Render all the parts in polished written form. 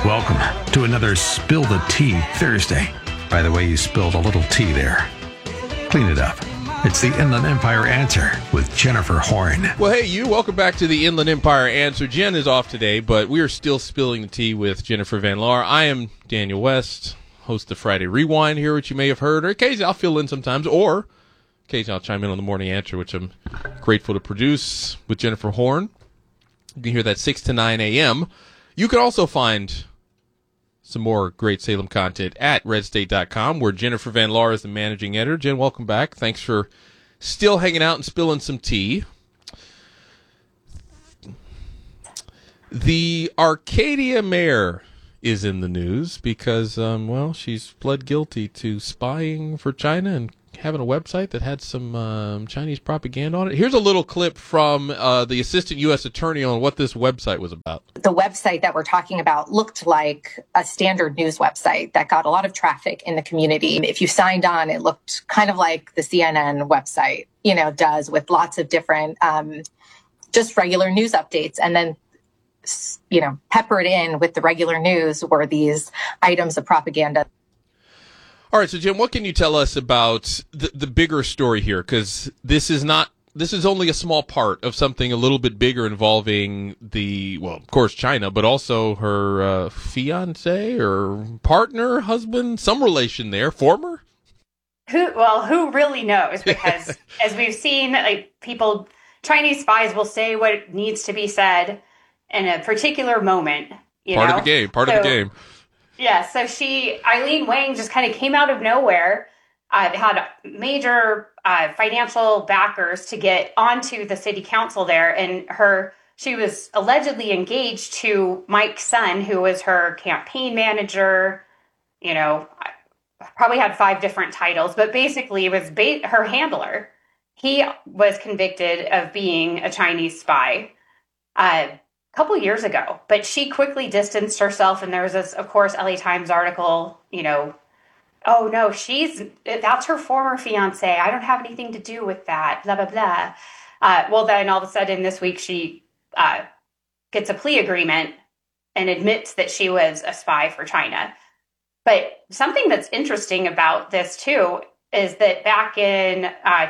Welcome to another Spill the Tea Thursday. By the way, you spilled a little tea there. Clean it up. It's the Inland Empire Answer with Jennifer Horn. Well, hey, you. Welcome back to the Inland Empire Answer. Jen is off today, but we are still spilling the tea with Jennifer Van Laar. I am Daniel West, host of Friday Rewind here, which you may have heard. Or occasionally I'll fill in sometimes, or occasionally I'll chime in on the Morning Answer, which I'm grateful to produce with Jennifer Horn. You can hear that 6 to 9 a.m. You can also find some more great Salem content at redstate.com, where Jennifer Van Laar is the managing editor. Jen, welcome back. Thanks for still hanging out and spilling some tea. The Arcadia mayor is in the news because, she's pled guilty to spying for China and having a website that had some Chinese propaganda on it. Here's a little clip from the assistant U.S. attorney on what this website was about. The website that we're talking about looked like a standard news website that got a lot of traffic in the community. If you signed on, it looked kind of like the CNN website, does, with lots of different just regular news updates. And then, peppered in with the regular news were these items of propaganda. All right, so Jim, what can you tell us about the bigger story here? Because this is only a small part of something a little bit bigger involving of course, China, but also her fiance or partner, husband, some relation there, former? Who really knows? Because as we've seen, Chinese spies will say what needs to be said in a particular moment. Part of the game. Yeah, so Eileen Wang just kind of came out of nowhere, had major financial backers to get onto the city council there, and she was allegedly engaged to Mike Sun, who was her campaign manager, probably had 5 different titles, but basically it was her handler. He was convicted of being a Chinese spy couple years ago, but she quickly distanced herself. And there was this, of course, LA Times article, oh no, that's her former fiance. I don't have anything to do with that, blah, blah, blah. Then all of a sudden this week, she gets a plea agreement and admits that she was a spy for China. But something that's interesting about this too, is that back in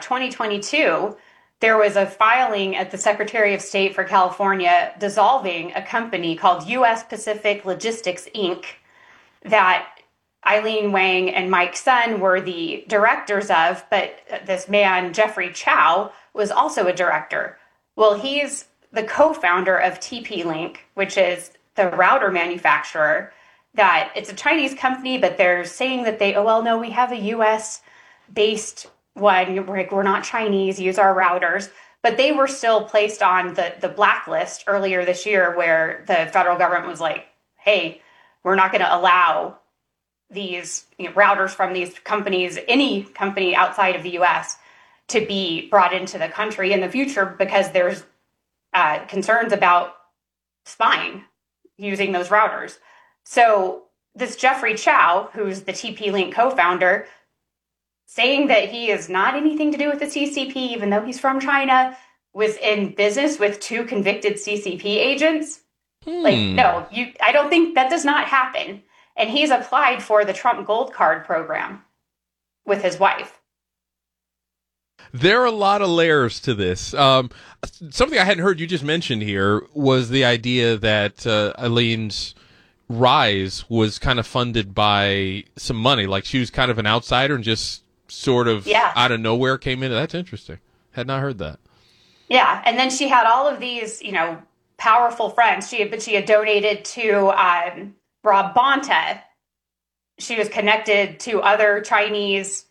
2022, there was a filing at the Secretary of State for California dissolving a company called U.S. Pacific Logistics, Inc., that Eileen Wang and Mike Sun were the directors of, but this man, Jeffrey Chow, was also a director. Well, he's the co-founder of TP-Link, which is the router manufacturer, that it's a Chinese company, but they're saying that we have a U.S.-based one, we're not Chinese, use our routers, but they were still placed on the blacklist earlier this year, where the federal government was like, hey, we're not going to allow these routers from these companies, any company outside of the U.S., to be brought into the country in the future because there's concerns about spying using those routers. So this Jeffrey Chow, who's the TP-Link co-founder, saying that he has not anything to do with the CCP, even though he's from China, was in business with 2 convicted CCP agents. No, I don't think that does not happen. And he's applied for the Trump Gold Card program with his wife. There are a lot of layers to this. Something I hadn't heard you just mentioned here was the idea that Eileen's rise was kind of funded by some money. Like she was kind of an outsider and just sort of out of nowhere came in. That's interesting. Had not heard that. Yeah, and then she had all of these, powerful friends. She had donated to Rob Bonta. She was connected to other Chinese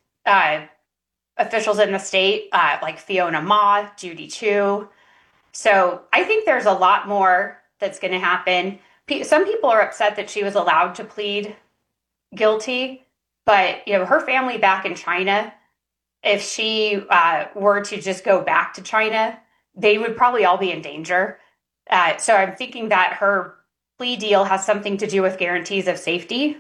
officials in the state, like Fiona Ma, Judy Chu. So I think there's a lot more that's going to happen. Some people are upset that she was allowed to plead guilty. But, her family back in China, if she were to just go back to China, they would probably all be in danger. So I'm thinking that her plea deal has something to do with guarantees of safety.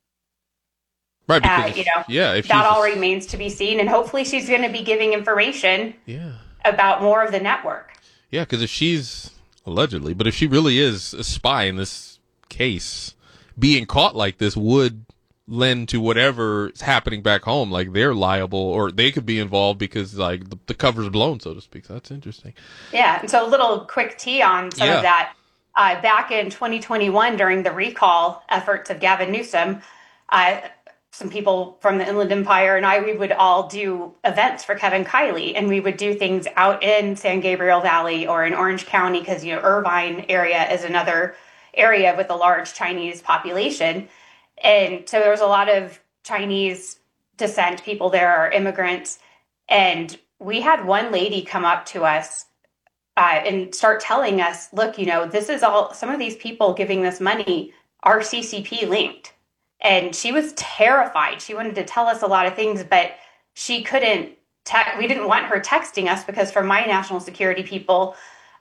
Right. Because, that all remains to be seen. And hopefully she's going to be giving information about more of the network. Yeah, because if she's allegedly, but if she really is a spy in this case, being caught like this would lend to whatever is happening back home. Like they're liable, or they could be involved because like the cover's blown, so to speak. So that's interesting. Yeah. And so a little quick tea on some of that. Back in 2021, during the recall efforts of Gavin Newsom, some people from the Inland Empire and we would all do events for Kevin Kiley, and we would do things out in San Gabriel Valley or in Orange County, because, Irvine area is another area with a large Chinese population. And so there was a lot of Chinese descent people there, or immigrants. And we had one lady come up to us and start telling us, look, this is all, some of these people giving this money are CCP linked. And she was terrified. She wanted to tell us a lot of things, but she couldn't, we didn't want her texting us, because for my national security people,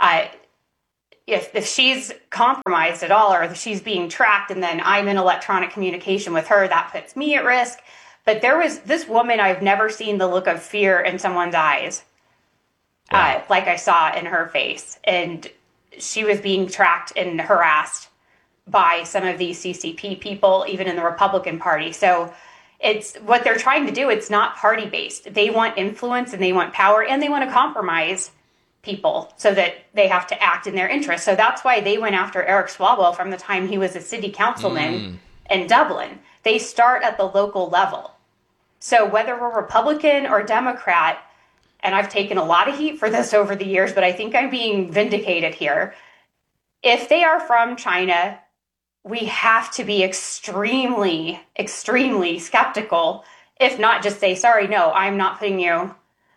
if she's compromised at all, or if she's being tracked and then I'm in electronic communication with her, that puts me at risk. But there was this woman, I've never seen the look of fear in someone's eyes, like I saw in her face. And she was being tracked and harassed by some of these CCP people, even in the Republican Party. So it's what they're trying to do. It's not party based. They want influence and they want power, and they want to compromise people so that they have to act in their interest. So that's why they went after Eric Swalwell from the time he was a city councilman in Dublin. They start at the local level. So whether we're Republican or Democrat, and I've taken a lot of heat for this over the years, but I think I'm being vindicated here. If they are from China, we have to be extremely, extremely skeptical, if not just say, sorry, no, I'm not putting you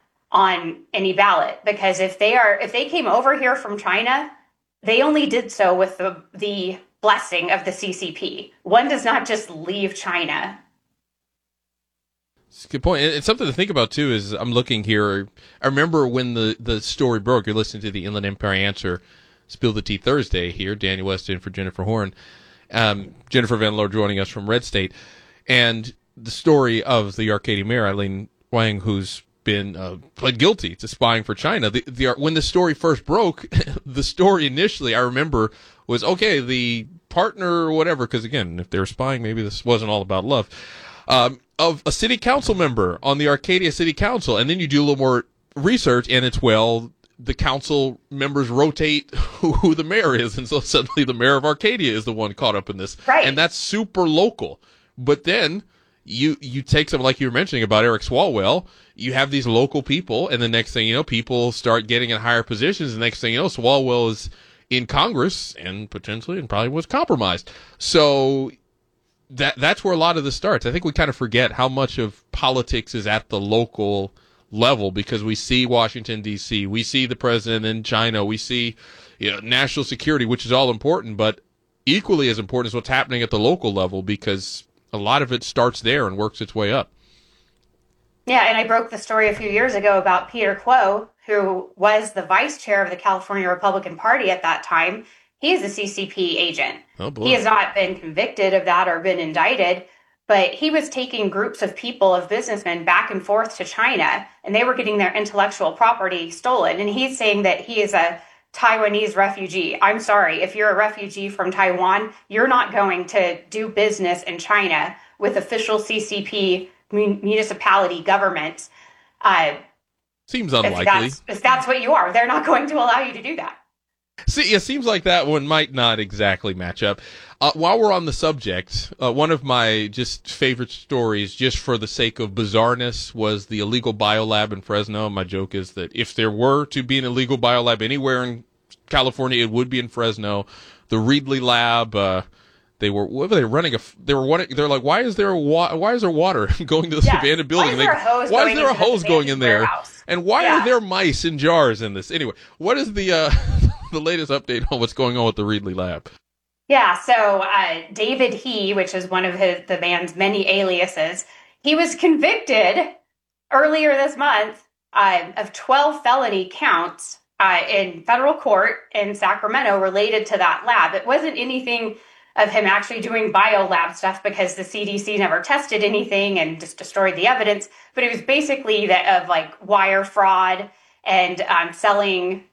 on any ballot. Because if they came over here from China, they only did so with the blessing of the CCP. One does not just leave China. It's a good point. It's something to think about, too, is I'm looking here. I remember when the story broke. You're listening to the Inland Empire Answer, Spill the Tea Thursday here. Daniel West in for Jennifer Horn. Jennifer Van Loor joining us from Red State. And the story of the Arcadia mayor, Eileen Wang, who's been pled guilty to spying for China. When the story first broke, the story initially, I remember, was, okay, the partner or whatever, because, again, if they were spying, maybe this wasn't all about love, of a city council member on the Arcadia City Council. And then you do a little more research, and it's, well, the council members rotate who the mayor is, and so suddenly the mayor of Arcadia is the one caught up in this. Right. And that's super local. But then you take something like you were mentioning about Eric Swalwell, you have these local people, and the next thing you know, people start getting in higher positions, and the next thing you know, Swalwell is in Congress and potentially and probably was compromised. So that's where a lot of this starts. I think we kind of forget how much of politics is at the local level, because we see Washington, D.C., we see the president in China, we see national security, which is all important, but equally as important is what's happening at the local level, because a lot of it starts there and works its way up. Yeah, and I broke the story a few years ago about Peter Kuo, who was the vice chair of the California Republican Party at that time. He is a CCP agent. Oh, boy. He has not been convicted of that or been indicted, but he was taking groups of people, of businessmen, back and forth to China, and they were getting their intellectual property stolen. And he's saying that he is a Taiwanese refugee. I'm sorry, if you're a refugee from Taiwan, you're not going to do business in China with official CCP municipality governments. Seems unlikely. If that's what you are, they're not going to allow you to do that. See, it seems like that one might not exactly match up. While we're on the subject, one of my just favorite stories, just for the sake of bizarreness, was the illegal biolab in Fresno. My joke is that if there were to be an illegal biolab anywhere in California, it would be in Fresno. The Reedley Lab, they were running they're like, why is there water going to this abandoned building? Why is there a hose going in there? warehouse? And why are there mice in jars in this? Anyway, what is the the latest update on what's going on with the Reedley Lab? Yeah, so David He, which is one of the man's many aliases, he was convicted earlier this month of 12 felony counts in federal court in Sacramento related to that lab. It wasn't anything of him actually doing biolab stuff, because the CDC never tested anything and just destroyed the evidence. But it was basically of wire fraud and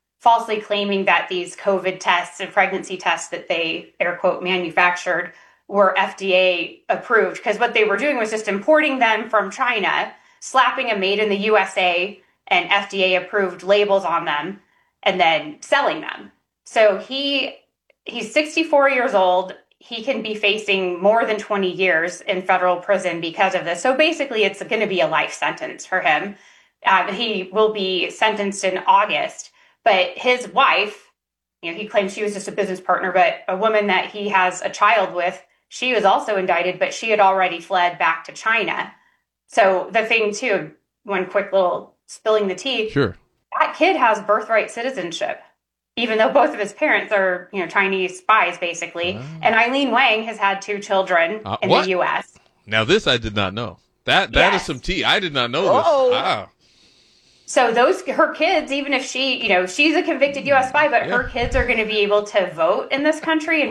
falsely claiming that these COVID tests and pregnancy tests that they, air quote, manufactured were FDA approved, because what they were doing was just importing them from China, slapping a made in the USA and FDA approved labels on them, and then selling them. So he's 64 years old. He can be facing more than 20 years in federal prison because of this. So basically, it's going to be a life sentence for him. He will be sentenced in August. But his wife, he claims she was just a business partner, but a woman that he has a child with, she was also indicted, but she had already fled back to China. So the thing, too, one quick little spilling the tea. Sure. That kid has birthright citizenship, even though both of his parents are, Chinese spies, basically. And Eileen Wang has had 2 children in the U.S. Now, this I did not know. That is some tea. I did not know this. Wow. So her kids, even if she's a convicted U.S. spy, but her kids are going to be able to vote in this country and